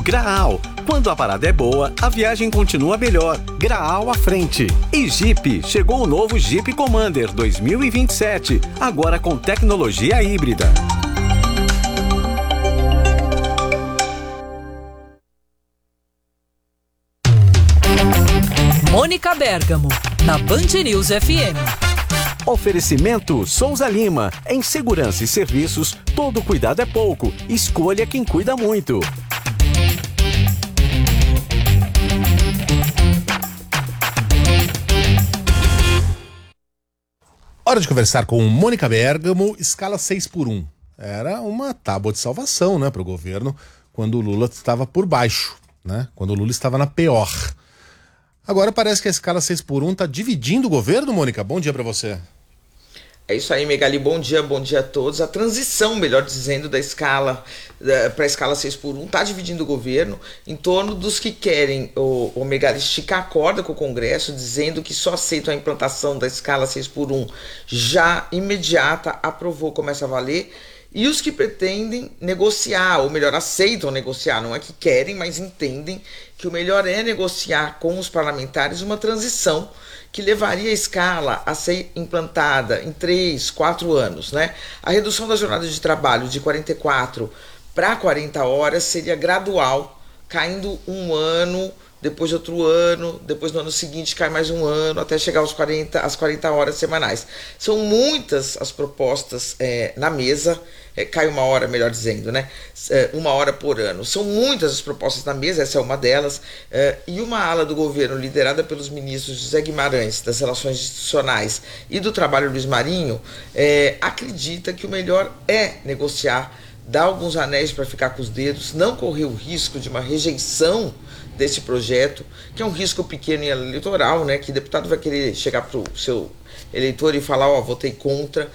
Graal. Quando a parada é boa, a viagem continua melhor. Graal à frente. E Jeep, chegou o novo Jeep Commander 2027, agora com tecnologia híbrida. Mônica Bergamo, na Band News FM. Oferecimento Souza Lima. Em segurança e serviços, todo cuidado é pouco. Escolha quem cuida muito. Hora de conversar com Mônica Bergamo, escala 6x1. Era uma tábua de salvação, né, para o governo, quando o Lula estava por baixo, né? Quando o Lula estava na pior. Agora parece que a escala 6x1 está dividindo o governo, Mônica. Bom dia para você. É isso aí, Megali. Bom dia a todos. A transição, melhor dizendo, da escala para a escala 6x1 está dividindo o governo em torno dos que querem o Megali esticar a corda com o Congresso, dizendo que só aceitam a implantação da escala 6x1 já imediata, aprovou, começa a valer, e os que pretendem negociar, ou melhor, aceitam negociar, não é que querem, mas entendem que o melhor é negociar com os parlamentares uma transição que levaria a escala a ser implantada em 3, 4 anos, né? A redução da jornada de trabalho de 44 para 40 horas seria gradual, caindo um ano, depois outro ano, depois no ano seguinte cai mais um ano, até chegar às 40 horas semanais. São muitas as propostas na mesa, cai uma hora, melhor dizendo, né? 1 hora por ano. São muitas as propostas na mesa, essa é uma delas, e uma ala do governo liderada pelos ministros José Guimarães, das Relações Institucionais, e do Trabalho Luiz Marinho, acredita que o melhor é negociar, dar alguns anéis para ficar com os dedos, não correr o risco de uma rejeição desse projeto, que é um risco pequeno em eleitoral, né? Que o deputado vai querer chegar para o seu eleitor e falar, votei contra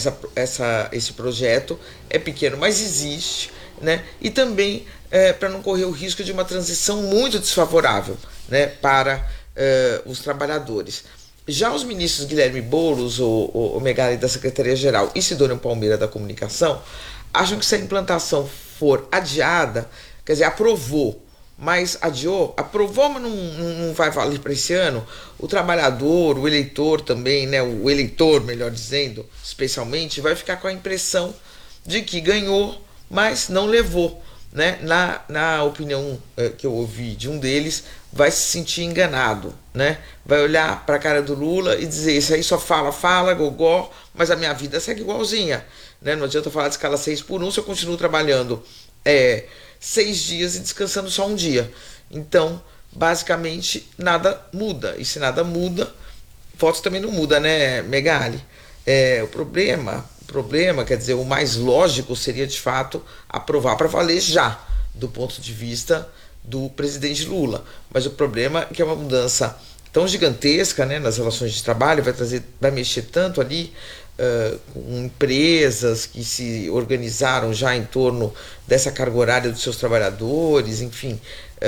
esse projeto, é pequeno, mas existe, né? E também para não correr o risco de uma transição muito desfavorável, né, para os trabalhadores. Já os ministros Guilherme Boulos, o Megali da Secretaria-Geral e Sidônio Palmeira da Comunicação, acham que se a implantação for adiada, quer dizer, aprovou, mas adiou, aprovou, mas não vai valer para esse ano, o trabalhador, o eleitor também, né, o eleitor, melhor dizendo, especialmente, vai ficar com a impressão de que ganhou, mas não levou, né? Na opinião que eu ouvi de um deles, vai se sentir enganado, né? Vai olhar para a cara do Lula e dizer, isso aí só fala, gogó, mas a minha vida segue igualzinha, né? Não adianta falar de escala 6x1 se eu continuo trabalhando 6 dias e descansando só um dia. Então, basicamente, nada muda. E se nada muda, votos também não muda, né, Megali? O problema, quer dizer, o mais lógico seria, de fato, aprovar para valer já, do ponto de vista do presidente Lula. Mas o problema é que é uma mudança tão gigantesca, né, nas relações de trabalho, vai mexer tanto ali com empresas que se organizaram já em torno dessa carga horária dos seus trabalhadores, enfim,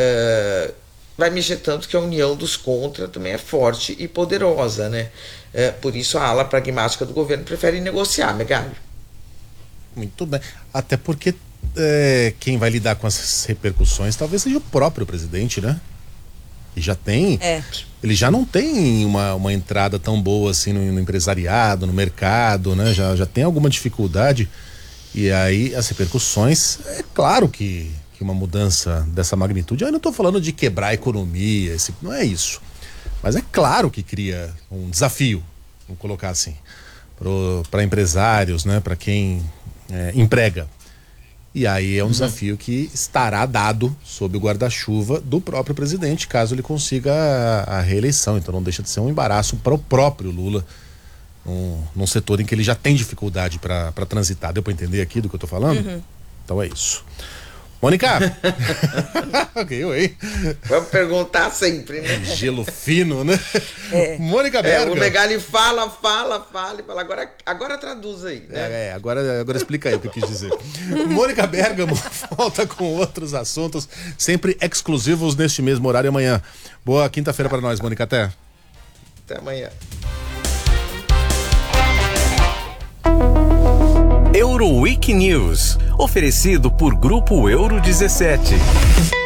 vai mexer tanto que a união dos contra também é forte e poderosa, né? Por isso a ala pragmática do governo prefere negociar, Megali. Muito bem, até porque quem vai lidar com essas repercussões talvez seja o próprio presidente, né? E já tem, ele já não tem uma entrada tão boa assim no empresariado, no mercado, né? Já tem alguma dificuldade, e aí as repercussões, é claro que uma mudança dessa magnitude, eu não estou falando de quebrar a economia, não é isso, mas é claro que cria um desafio, vamos colocar assim, para empresários, né? Para quem emprega. E aí é um desafio que estará dado sob o guarda-chuva do próprio presidente, caso ele consiga a reeleição. Então não deixa de ser um embaraço para o próprio Lula, num setor em que ele já tem dificuldade para transitar. Deu para entender aqui do que eu tô falando? Então é isso. Mônica! Vamos perguntar sempre, né? Gelo fino, né? Mônica Bergamo. O Megali fala e fala, agora traduz aí, né? Agora explica aí o que eu quis dizer. Mônica Bergamo volta com outros assuntos, sempre exclusivos neste mesmo horário amanhã. Boa quinta-feira para nós, Mônica. Até amanhã. Euro Week News, oferecido por Grupo Euro 17.